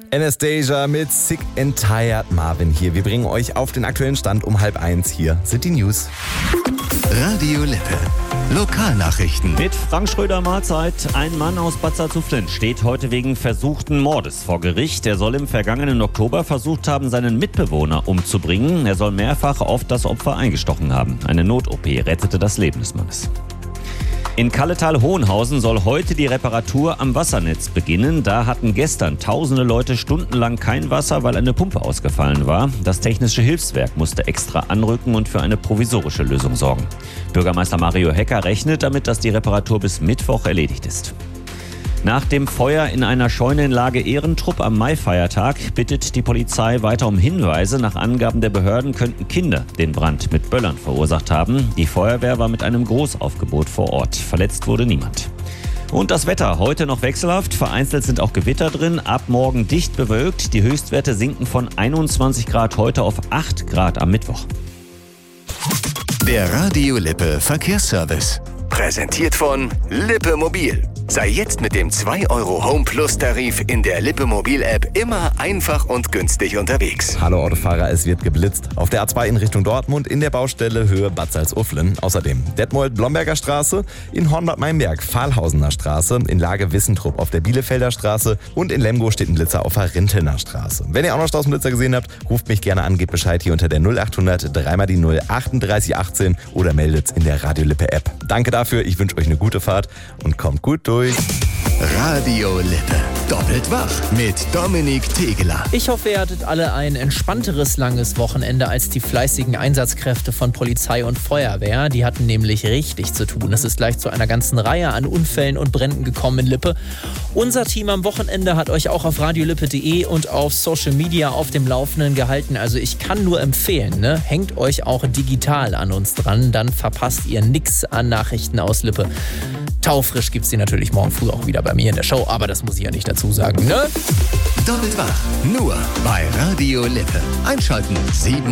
Anastasia mit Sick and Tired. Marvin hier. Wir bringen euch auf den aktuellen Stand um 12:30. Hier sind die News. Radio Lippe. Lokalnachrichten. Mit Frank Schröder Mahlzeit. Ein Mann aus Bad Salzuflen steht heute wegen versuchten Mordes vor Gericht. Er soll im vergangenen Oktober versucht haben, seinen Mitbewohner umzubringen. Er soll mehrfach auf das Opfer eingestochen haben. Eine Not-OP rettete das Leben des Mannes. In Kalletal-Hohenhausen soll heute die Reparatur am Wassernetz beginnen. Da hatten gestern tausende Leute stundenlang kein Wasser, weil eine Pumpe ausgefallen war. Das Technische Hilfswerk musste extra anrücken und für eine provisorische Lösung sorgen. Bürgermeister Mario Hecker rechnet damit, dass die Reparatur bis Mittwoch erledigt ist. Nach dem Feuer in einer Scheune in Lage Ehrentrupp am Maifeiertag bittet die Polizei weiter um Hinweise. Nach Angaben der Behörden könnten Kinder den Brand mit Böllern verursacht haben. Die Feuerwehr war mit einem Großaufgebot vor Ort. Verletzt wurde niemand. Und das Wetter, heute noch wechselhaft. Vereinzelt sind auch Gewitter drin. Ab morgen dicht bewölkt. Die Höchstwerte sinken von 21 Grad heute auf 8 Grad am Mittwoch. Der Radio Lippe Verkehrsservice. Präsentiert von Lippe Mobil. Sei jetzt mit dem 2€ Home Plus Tarif in der Lippe Mobil App immer einfach und günstig unterwegs. Hallo Autofahrer, es wird geblitzt. Auf der A2 in Richtung Dortmund in der Baustelle Höhe Bad Salzuflen. Außerdem Detmold-Blomberger Straße, in Hornbad Meinberg Pfahlhausener Straße, in Lage Wissentrupp auf der Bielefelder Straße und in Lemgo steht ein Blitzer auf der Rintelner Straße. Wenn ihr auch noch Straßenblitzer gesehen habt, ruft mich gerne an, gebt Bescheid hier unter der 0800 3 die 0 38 18 oder meldet's in der Radio Lippe App. Danke dafür, ich wünsche euch eine gute Fahrt und kommt gut durch. Radio Lippe. Doppelt wach mit Dominik Tegeler. Ich hoffe, ihr hattet alle ein entspannteres langes Wochenende als die fleißigen Einsatzkräfte von Polizei und Feuerwehr. Die hatten nämlich richtig zu tun. Es ist gleich zu einer ganzen Reihe an Unfällen und Bränden gekommen in Lippe. Unser Team am Wochenende hat euch auch auf radiolippe.de und auf Social Media auf dem Laufenden gehalten. Also ich kann nur empfehlen, hängt euch auch digital an uns dran, dann verpasst ihr nichts an Nachrichten aus Lippe. Taufrisch gibt's die natürlich morgen früh auch wieder bei mir in der Show, aber das muss ich ja nicht dazu sagen, Doppelt wach, nur bei Radio Lippe. Einschalten, 7